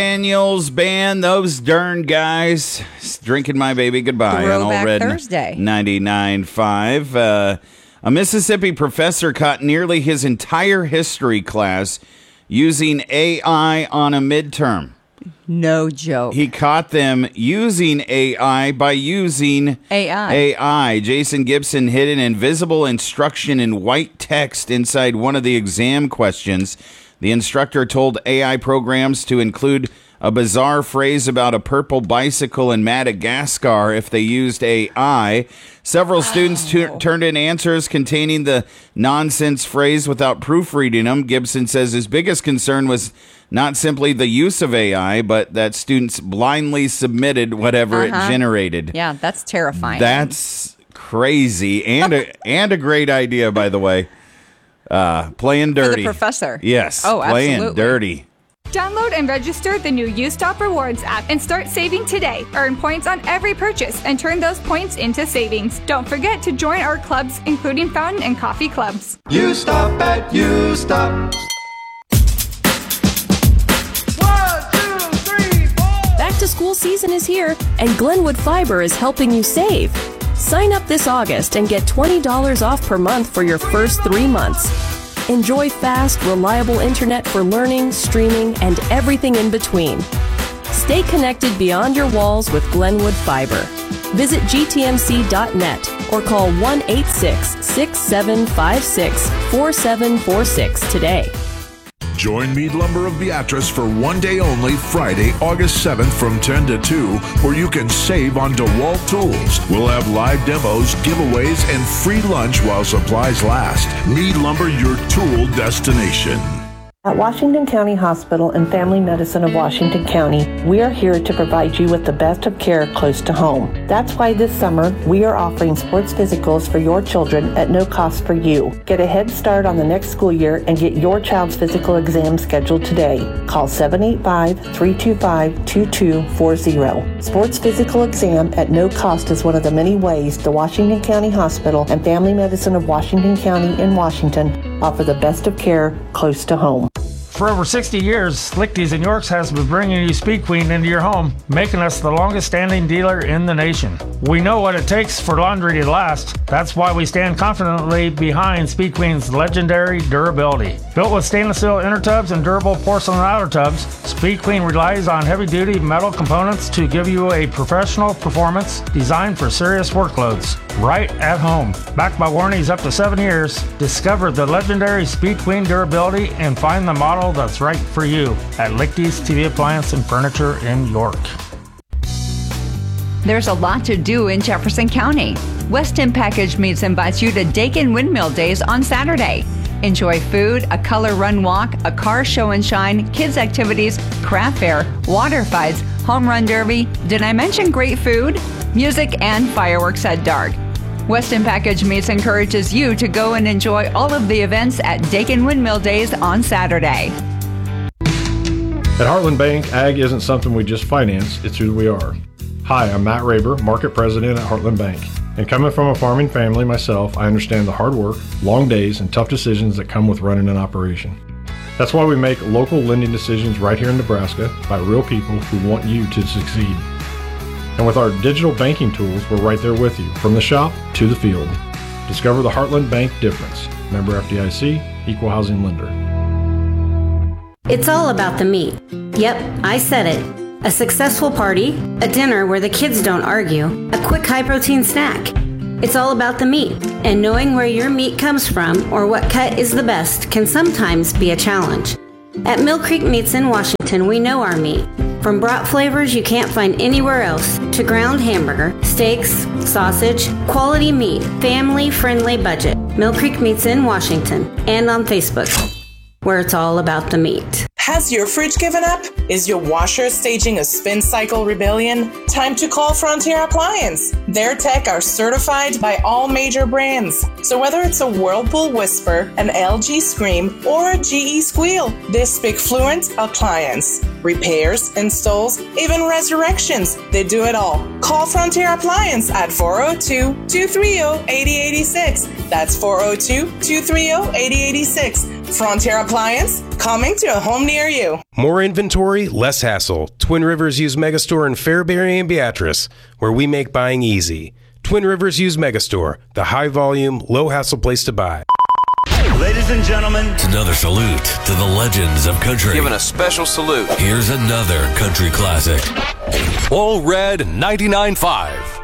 Daniels Band, those darn guys. Drinking My Baby Goodbye on Old Red Thursday. 99.5. A Mississippi professor caught nearly his entire history class using AI on a midterm. No joke. He caught them using AI by using AI. Jason Gibson hid an invisible instruction in white text inside one of the exam questions. The instructor told AI programs to include a bizarre phrase about a purple bicycle in Madagascar if they used AI. Several students turned in answers containing the nonsense phrase without proofreading them. Gibson says his biggest concern was not simply the use of AI, but that students blindly submitted whatever it generated. Yeah, that's terrifying. That's crazy and a great idea, by the way. Playing dirty. For the professor. Yes. Oh, playing absolutely. dirty. Download and register the new U-Stop Rewards app and start saving today. Earn points on every purchase and turn those points into savings. Don't forget to join our clubs, including fountain and coffee clubs. U-Stop at U-Stop. 1, 2, 3, 4. Back to school season is here, and Glenwood Fiber is helping you save. Sign up this August and get $20 off per month for your first 3 months. Enjoy fast, reliable internet for learning, streaming, and everything in between. Stay connected beyond your walls with Glenwood Fiber. Visit gtmc.net or call 1-866-6756-4746 today. Join Mead Lumber of Beatrice for one day only, Friday, August 7th from 10 to 2, where you can save on DeWalt tools. We'll have live demos, giveaways, and free lunch while supplies last. Mead Lumber, your tool destination. At Washington County Hospital and Family Medicine of Washington County, we are here to provide you with the best of care close to home. That's why this summer, we are offering sports physicals for your children at no cost for you. Get a head start on the next school year and get your child's physical exam scheduled today. Call 785-325-2240. Sports physical exam at no cost is one of the many ways the Washington County Hospital and Family Medicine of Washington County in Washington offer the best of care close to home. For over 60 years, Slichty's in Yorks has been bringing you Speed Queen into your home, making us the longest standing dealer in the nation. We know what it takes for laundry to last. That's why we stand confidently behind Speed Queen's legendary durability. Built with stainless steel inner tubs and durable porcelain outer tubs, Speed Queen relies on heavy-duty metal components to give you a professional performance designed for serious workloads. Right at home. Backed by warranties up to 7 years, discover the legendary Speed Queen durability and find the model that's right for you at Lichty's TV Appliance and Furniture in York. There's a lot to do in Jefferson County. Weston Package Meats invites you to Dakin Windmill Days on Saturday. Enjoy food, a color run walk, a car show and shine, kids activities, craft fair, water fights, home run derby. Did I mention great food? Music and fireworks at dark. Weston Package Meats encourages you to go and enjoy all of the events at Dakin Windmill Days on Saturday. At Heartland Bank, ag isn't something we just finance, it's who we are. Hi, I'm Matt Raber, Market President at Heartland Bank. And coming from a farming family myself, I understand the hard work, long days, and tough decisions that come with running an operation. That's why we make local lending decisions right here in Nebraska by real people who want you to succeed. And with our digital banking tools, we're right there with you, from the shop to the field. Discover the Heartland Bank difference. Member FDIC, Equal Housing Lender. It's all about the meat. Yep, I said it. A successful party, a dinner where the kids don't argue, a quick high-protein snack. It's all about the meat, and knowing where your meat comes from or what cut is the best can sometimes be a challenge. At Mill Creek Meats in Washington, we know our meat. From brat flavors you can't find anywhere else, to ground hamburger, steaks, sausage, quality meat, family-friendly budget. Mill Creek Meats in Washington, and on Facebook, where it's all about the meat. Has your fridge given up? Is your washer staging a spin cycle rebellion? Time to call Frontier Appliance. Their tech are certified by all major brands. So whether it's a Whirlpool Whisper, an LG Scream, or a GE Squeal, they speak fluent appliance. Repairs, installs, even resurrections, they do it all. Call Frontier Appliance at 402-230-8086. That's 402-230-8086. Frontier Appliance, Coming to a home near you. More inventory, less hassle. Twin Rivers Used Megastore in Fairbury and Beatrice, where we make buying easy. Twin Rivers Used Megastore, the high volume, low hassle place to buy. Ladies and gentlemen, it's another salute to the legends of country. Giving a special salute. Here's another country classic. All Red 99.5.